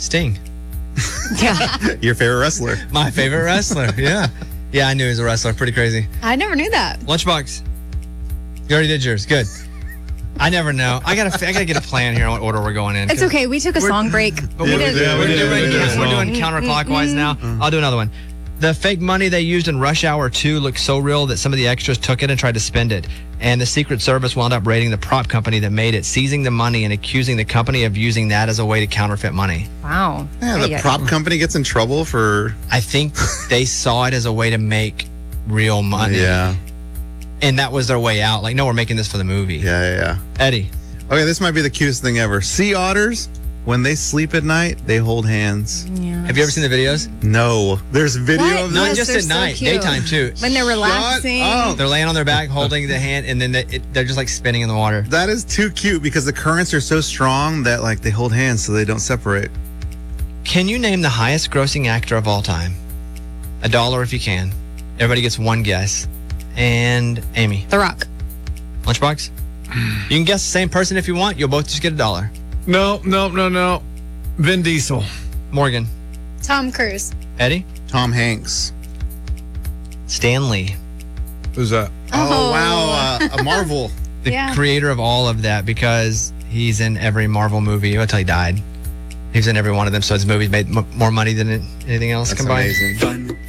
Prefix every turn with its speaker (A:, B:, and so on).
A: Sting.
B: Yeah.
C: Your favorite wrestler.
A: My favorite wrestler. Yeah. Yeah, I knew he was a wrestler. Pretty crazy.
B: I never knew that.
A: Lunchbox. You already did yours. Good. I never know. I gotta get a plan here on what order we're going in.
B: It's okay. We took a song break.
A: But
C: Yeah,
A: we're
C: we did.
A: we're doing counterclockwise now. I'll do another one. The fake money they used in Rush Hour 2 looked so real that some of the extras took it and tried to spend it. And the Secret Service wound up raiding the prop company that made it, seizing the money and accusing the company of using that as a way to counterfeit money.
B: Wow.
C: Yeah, the prop company gets in trouble for...
A: I think they saw it as a way to make real money.
C: Yeah.
A: And that was their way out. Like, no, we're making this for the movie.
C: Yeah.
A: Eddie.
C: Okay, this might be the cutest thing ever. Sea otters, when they sleep at night, they hold hands.
B: Yeah.
A: Have you ever seen the videos?
C: No. There's video
B: What?
C: of
A: Not
B: Yes,
C: this.
A: just
B: they're
A: at
B: so
A: night,
B: cute.
A: daytime too.
B: When they're relaxing.
C: up.
A: They're laying on their back holding the hand, and then they're just like spinning in the water.
C: That is too cute because the currents are so strong that like they hold hands so they don't separate.
A: Can you name the highest grossing actor of all time? $1 if you can. Everybody gets one guess. And Amy.
B: The Rock.
A: Lunchbox? You can guess the same person if you want. You'll both just get $1.
D: No. Vin Diesel.
A: Morgan.
B: Tom Cruise.
A: Eddie?
C: Tom Hanks.
A: Stan Lee.
D: Who's that?
C: Oh, wow. A Marvel.
A: The
B: Yeah.
A: creator of all of that, because he's in every Marvel movie until he died. He was in every one of them, so his movies made more money than anything else
C: That's
A: combined.
C: amazing.